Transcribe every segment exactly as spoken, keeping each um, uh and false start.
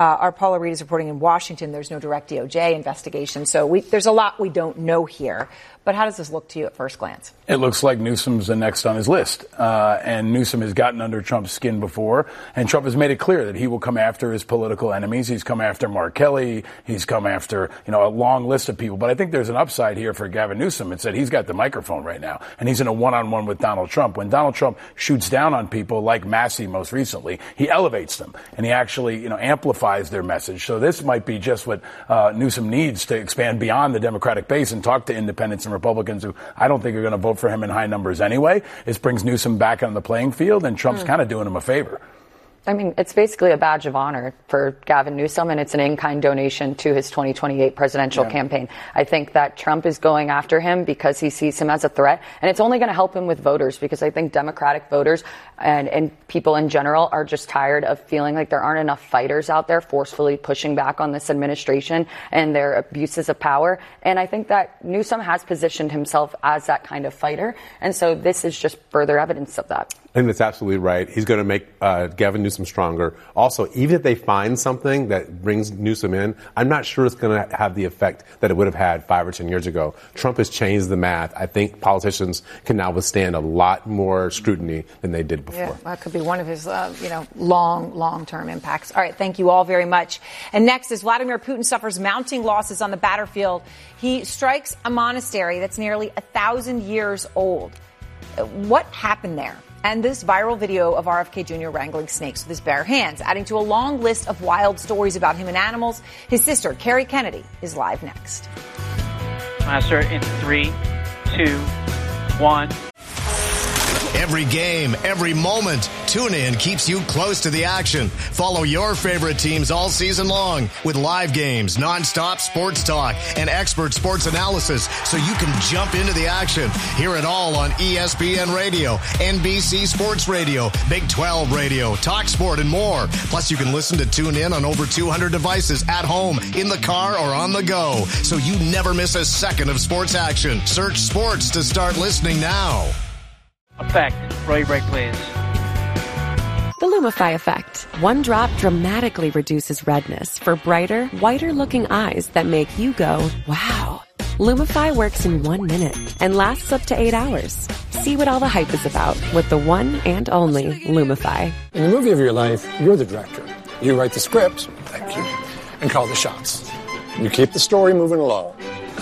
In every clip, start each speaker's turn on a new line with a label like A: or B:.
A: Uh, our Paula Reed is reporting in Washington. There's no direct D O J investigation. So we, there's a lot we don't know here. But how does this look to you at first glance?
B: It looks like Newsom's the next on his list. Uh, and Newsom has gotten under Trump's skin before. And Trump has made it clear that he will come after his political enemies. He's come after Mark Kelly. He's come after, you know, a long list of people. But I think there's an upside here for Gavin Newsom. It's that he's got the microphone right now. And he's in a one-on-one with Donald Trump. When Donald Trump shoots down on people like Massey most recently, he elevates them. And he actually, you know, amplifies their message. So this might be just what uh, Newsom needs to expand beyond the Democratic base and talk to independents and Republicans who I don't think are going to vote for him in high numbers anyway. This brings Newsom back on the playing field, and Trump's mm. kind of doing him a favor.
C: I mean, it's basically a badge of honor for Gavin Newsom, and it's an in-kind donation to his twenty twenty-eight presidential yeah. campaign. I think that Trump is going after him because he sees him as a threat, and it's only going to help him with voters, because I think Democratic voters and, and people in general are just tired of feeling like there aren't enough fighters out there forcefully pushing back on this administration and their abuses of power. And I think that Newsom has positioned himself as that kind of fighter, and so this is just further evidence of that.
D: I think that's absolutely right. He's going to make uh, Gavin Newsom stronger. Also, even if they find something that brings Newsom in, I'm not sure it's going to have the effect that it would have had five or ten years ago. Trump has changed the math. I think politicians can now withstand a lot more scrutiny than they did before.
A: Yeah, that could be one of his, uh, you know, long, long-term impacts. All right, thank you all very much. And next, as Vladimir Putin suffers mounting losses on the battlefield, he strikes a monastery that's nearly a thousand years old. What happened there? And this viral video of R F K Junior wrangling snakes with his bare hands, adding to a long list of wild stories about him and animals. His sister, Carrie Kennedy, is live next.
E: Master in three, two, one.
F: Every game, every moment, TuneIn keeps you close to the action. Follow your favorite teams all season long with live games, nonstop sports talk, and expert sports analysis so you can jump into the action. Hear it all on E S P N Radio, N B C Sports Radio, Big twelve Radio, TalkSport, and more. Plus, you can listen to TuneIn on over two hundred devices at home, in the car, or on the go, so you never miss a second of sports action. Search sports to start listening now.
E: Effect. Roy break, please.
G: The Lumify effect. One drop dramatically reduces redness for brighter, whiter-looking eyes that make you go, wow. Lumify works in one minute and lasts up to eight hours. See what all the hype is about with the one and only Lumify.
H: In the movie of your life, you're the director. You write the script, thank you, and call the shots. You keep the story moving along.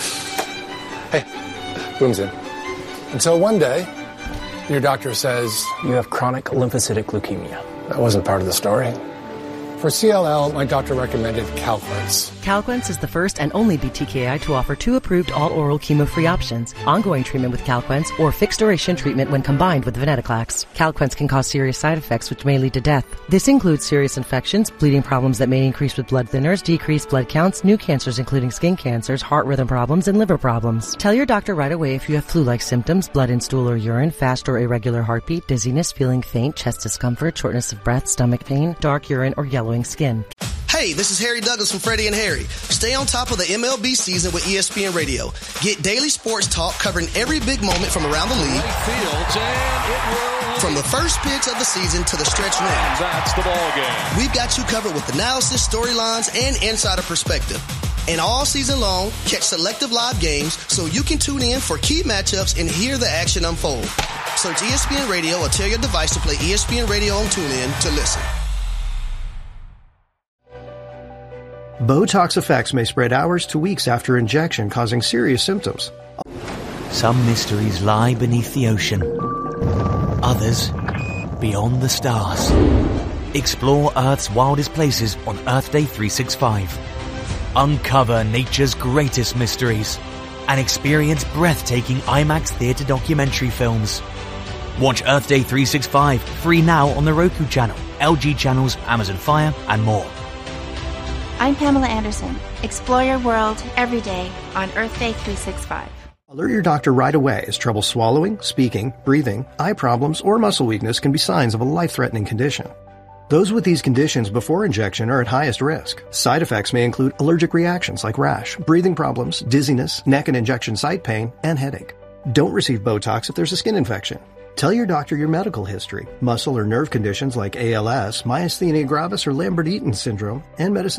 H: Hey, boom's in. Until one day, your doctor says you have chronic lymphocytic leukemia. That wasn't part of the story. For C L L, my doctor recommended Calquence.
I: Calquence is the first and only B T K I to offer two approved all-oral chemo-free options, ongoing treatment with Calquence, or fixed-duration treatment when combined with venetoclax. Calquence can cause serious side effects which may lead to death. This includes serious infections, bleeding problems that may increase with blood thinners, decreased blood counts, new cancers including skin cancers, heart rhythm problems, and liver problems. Tell your doctor right away if you have flu-like symptoms, blood in stool or urine, fast or irregular heartbeat, dizziness, feeling faint, chest discomfort, shortness of breath, stomach pain, dark urine, or yellow skin.
J: Hey, this is Harry Douglas from Freddie and Harry. Stay on top of the M L B season with E S P N Radio. Get daily sports talk covering every big moment from around the league. From the first pitch of the season to the stretch run.
K: That's the ball game.
J: We've got you covered with analysis, storylines, and insider perspective. And all season long, catch selective live games so you can tune in for key matchups and hear the action unfold. Search E S P N Radio or tell your device to play E S P N Radio on TuneIn to listen.
L: Botox effects may spread hours to weeks after injection, causing serious symptoms.
M: Some mysteries lie beneath the ocean. Others, beyond the stars. Explore Earth's wildest places on Earth Day three sixty-five. Uncover nature's greatest mysteries and experience breathtaking IMAX theater documentary films. Watch Earth Day three sixty-five free now on the Roku channel, L G channels, Amazon Fire, and more.
N: I'm Pamela Anderson. Explore your world every day on Earth Day three sixty-five.
L: Alert your doctor right away as trouble swallowing, speaking, breathing, eye problems, or muscle weakness can be signs of a life-threatening condition. Those with these conditions before injection are at highest risk. Side effects may include allergic reactions like rash, breathing problems, dizziness, neck and injection site pain, and headache. Don't receive Botox if there's a skin infection. Tell your doctor your medical history, muscle or nerve conditions like A L S, myasthenia gravis, or Lambert-Eaton syndrome, and medicine